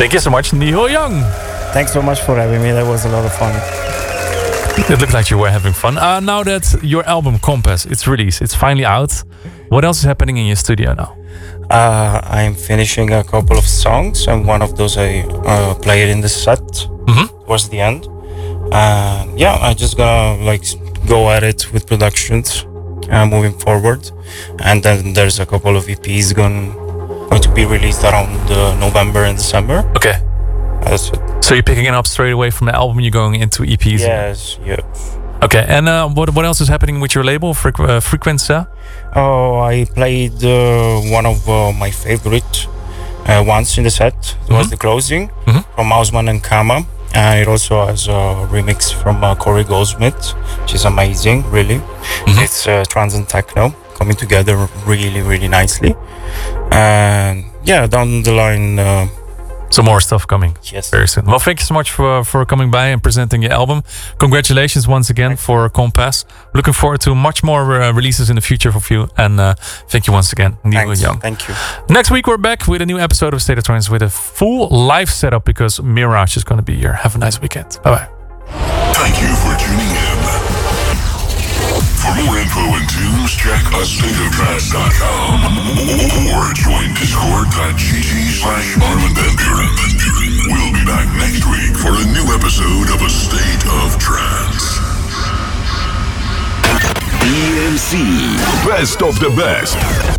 Thank you so much, Neil Young. Thanks so much for having me. That was a lot of fun. It looked like you were having fun. Now that your album Compass, it's released, it's finally out. What else is happening in your studio now? I'm finishing a couple of songs, and one of those I played in the set towards the end. I just gonna go at it with productions moving forward, and then there's a couple of EPs going to be released around November and December. Okay. That's it. So you're picking it up straight away from the album, you're going into EPs? Yes. Okay, and what else is happening with your label, Frequenza? Oh, I played one of my favorite ones in the set. It was the closing from Hausman and Kama. It also has a remix from Corey Goldsmith, which is amazing, really. It's trance and techno coming together really, really nicely. And down the line... some more stuff coming. Yes. Very soon. Well, thank you so much for coming by and presenting your album. Congratulations once again for Compass. Looking forward to much more releases in the future for you. And thank you once again, Neil Young. Thank you. Next week, we're back with a new episode of State of Trance with a full live setup because Mirage is going to be here. Have a nice weekend. Bye-bye. Thank you for tuning in. For more info and tunes, check astateoftrance.com or join discord.gg/Armin Van Buren. We'll be back next week for a new episode of A State of Trance. EMC, best of the best.